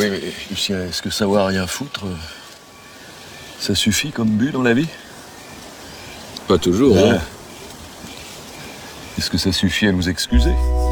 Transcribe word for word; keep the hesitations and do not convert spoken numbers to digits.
Oui, mais Lucien, est-ce que savoir rien foutre, euh, ça suffit comme but dans la vie? Pas toujours, Ouais. hein. Est-ce que ça suffit à nous excuser?